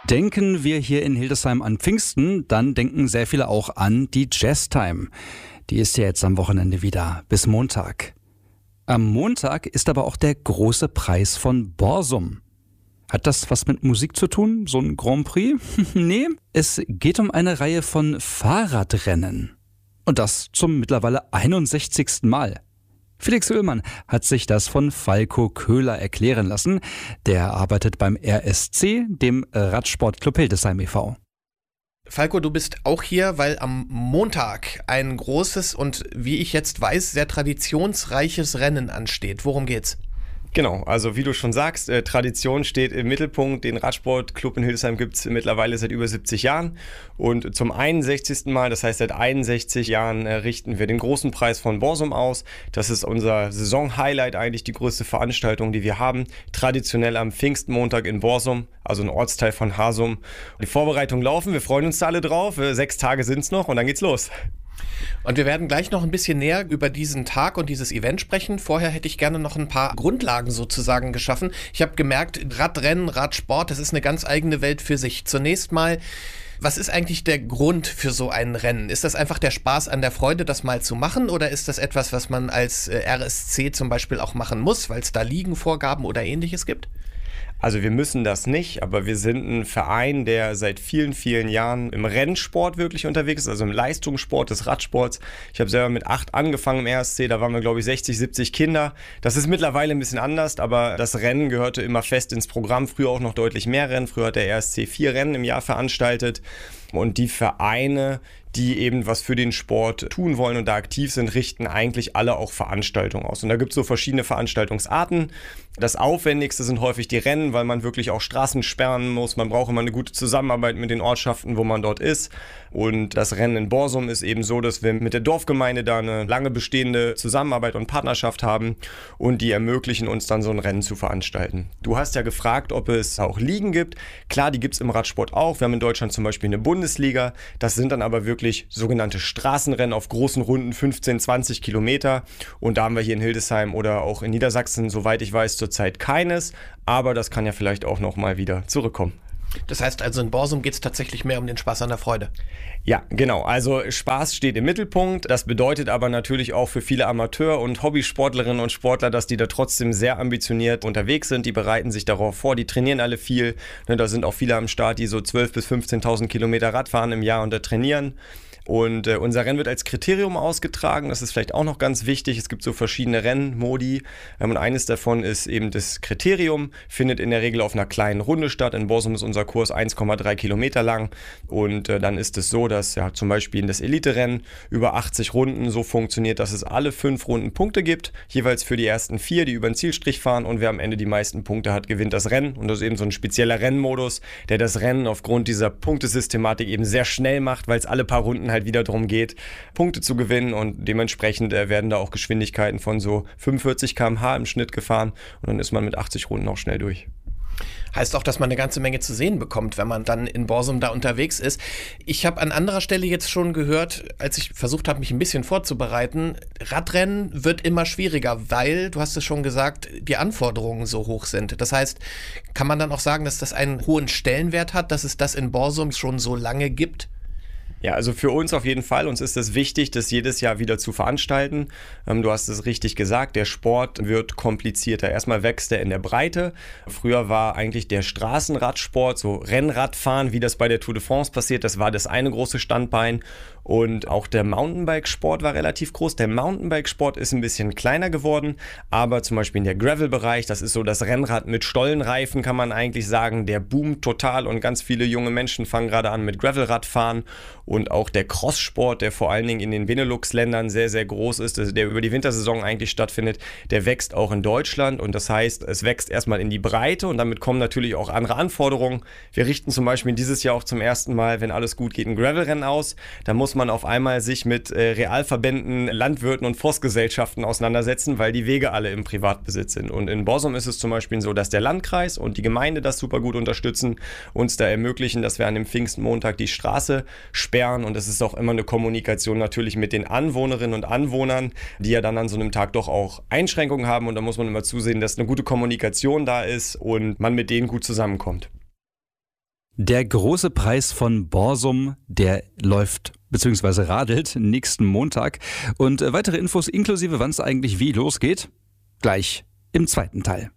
Denken wir hier in Hildesheim an Pfingsten, dann denken sehr viele auch an die Jazztime. Die ist ja jetzt am Wochenende wieder, bis Montag. Am Montag ist aber auch der große Preis von Borsum. Hat das was mit Musik zu tun, so ein Grand Prix? Nee, es geht um eine Reihe von Fahrradrennen. Und das zum mittlerweile 61. Mal. Felix Oehlmann hat sich das von Falco Köhler erklären lassen. Der arbeitet beim RSC, dem Radsportclub Hildesheim e.V. Falco, du bist auch hier, weil am Montag ein großes und, wie ich jetzt weiß, sehr traditionsreiches Rennen ansteht. Worum geht's? Genau, also wie du schon sagst, Tradition steht im Mittelpunkt. Den Radsportclub in Hildesheim gibt es mittlerweile seit über 70 Jahren. Und zum 61. Mal, das heißt seit 61 Jahren, richten wir den großen Preis von Borsum aus. Das ist unser Saisonhighlight, eigentlich die größte Veranstaltung, die wir haben. Traditionell am Pfingstmontag in Borsum, also ein Ortsteil von Hasum. Die Vorbereitungen laufen, wir freuen uns da alle drauf. 6 Tage sind es noch und dann geht's los. Und wir werden gleich noch ein bisschen näher über diesen Tag und dieses Event sprechen. Vorher hätte ich gerne noch ein paar Grundlagen sozusagen geschaffen. Ich habe gemerkt, Radrennen, Radsport, das ist eine ganz eigene Welt für sich. Zunächst mal, was ist eigentlich der Grund für so ein Rennen? Ist das einfach der Spaß an der Freude, das mal zu machen? Oder ist das etwas, was man als RSC zum Beispiel auch machen muss, weil es da Liegenvorgaben oder Ähnliches gibt? Also wir müssen das nicht, aber wir sind ein Verein, der seit vielen, vielen Jahren im Rennsport wirklich unterwegs ist, also im Leistungssport des Radsports. Ich habe selber mit 8 angefangen im RSC, da waren wir glaube ich 60, 70 Kinder. Das ist mittlerweile ein bisschen anders, aber das Rennen gehörte immer fest ins Programm. Früher auch noch deutlich mehr Rennen. Früher hat der RSC 4 Rennen im Jahr veranstaltet. Und die Vereine, die eben was für den Sport tun wollen und da aktiv sind, richten eigentlich alle auch Veranstaltungen aus. Und da gibt es so verschiedene Veranstaltungsarten. Das Aufwendigste sind häufig die Rennen, weil man wirklich auch Straßen sperren muss. Man braucht immer eine gute Zusammenarbeit mit den Ortschaften, wo man dort ist. Und das Rennen in Borsum ist eben so, dass wir mit der Dorfgemeinde da eine lange bestehende Zusammenarbeit und Partnerschaft haben und die ermöglichen uns dann so ein Rennen zu veranstalten. Du hast ja gefragt, ob es auch Ligen gibt. Klar, die gibt es im Radsport auch. Wir haben in Deutschland zum Beispiel eine Bundesliga. Das sind dann aber wirklich sogenannte Straßenrennen auf großen Runden, 15, 20 Kilometer. Und da haben wir hier in Hildesheim oder auch in Niedersachsen, soweit ich weiß, zurzeit keines. Aber das kann ja vielleicht auch noch mal wieder zurückkommen. Das heißt also, in Borsum geht es tatsächlich mehr um den Spaß an der Freude. Ja, genau. Also Spaß steht im Mittelpunkt. Das bedeutet aber natürlich auch für viele Amateur- und Hobbysportlerinnen und Sportler, dass die da trotzdem sehr ambitioniert unterwegs sind. Die bereiten sich darauf vor, die trainieren alle viel. Da sind auch viele am Start, die so 12.000 bis 15.000 Kilometer Rad fahren im Jahr und da trainieren. Und unser Rennen wird als Kriterium ausgetragen. Das ist vielleicht auch noch ganz wichtig. Es gibt so verschiedene Rennmodi. Und eines davon ist eben das Kriterium. Findet in der Regel auf einer kleinen Runde statt. In Borsum ist unser Kurs 1,3 Kilometer lang. Und dann ist es so, dass ja zum Beispiel in das Elite-Rennen über 80 Runden so funktioniert, dass es alle 5 Runden Punkte gibt. Jeweils für die ersten 4, die über den Zielstrich fahren. Und wer am Ende die meisten Punkte hat, gewinnt das Rennen. Und das ist eben so ein spezieller Rennmodus, der das Rennen aufgrund dieser Punktesystematik eben sehr schnell macht, weil es alle paar Runden halt wieder darum geht, Punkte zu gewinnen und dementsprechend werden da auch Geschwindigkeiten von so 45 km/h im Schnitt gefahren und dann ist man mit 80 Runden auch schnell durch. Heißt auch, dass man eine ganze Menge zu sehen bekommt, wenn man dann in Borsum da unterwegs ist. Ich habe an anderer Stelle jetzt schon gehört, als ich versucht habe, mich ein bisschen vorzubereiten, Radrennen wird immer schwieriger, weil, du hast es schon gesagt, die Anforderungen so hoch sind. Das heißt, kann man dann auch sagen, dass das einen hohen Stellenwert hat, dass es das in Borsum schon so lange gibt? Ja, also für uns auf jeden Fall. Uns ist es wichtig, das jedes Jahr wieder zu veranstalten. Du hast es richtig gesagt, der Sport wird komplizierter. Erstmal wächst er in der Breite. Früher war eigentlich der Straßenradsport, so Rennradfahren, wie das bei der Tour de France passiert, das war das eine große Standbein. Und auch der Mountainbike-Sport war relativ groß. Der Mountainbike-Sport ist ein bisschen kleiner geworden, aber zum Beispiel in der Gravel-Bereich, das ist so das Rennrad mit Stollenreifen, kann man eigentlich sagen, der boomt total und ganz viele junge Menschen fangen gerade an mit Gravelradfahren. Und auch der Crosssport, der vor allen Dingen in den Benelux-Ländern sehr, sehr groß ist, der über die Wintersaison eigentlich stattfindet, der wächst auch in Deutschland. Und das heißt, es wächst erstmal in die Breite und damit kommen natürlich auch andere Anforderungen. Wir richten zum Beispiel dieses Jahr auch zum ersten Mal, wenn alles gut geht, ein Gravelrennen aus. Da muss man auf einmal sich mit Realverbänden, Landwirten und Forstgesellschaften auseinandersetzen, weil die Wege alle im Privatbesitz sind. Und in Borsum ist es zum Beispiel so, dass der Landkreis und die Gemeinde das super gut unterstützen, uns da ermöglichen, dass wir an dem Pfingstmontag die Straße sperren. Und es ist auch immer eine Kommunikation natürlich mit den Anwohnerinnen und Anwohnern, die ja dann an so einem Tag doch auch Einschränkungen haben. Und da muss man immer zusehen, dass eine gute Kommunikation da ist und man mit denen gut zusammenkommt. Der große Preis von Borsum, der läuft bzw. radelt nächsten Montag. Und weitere Infos inklusive wann es eigentlich wie losgeht, gleich im zweiten Teil.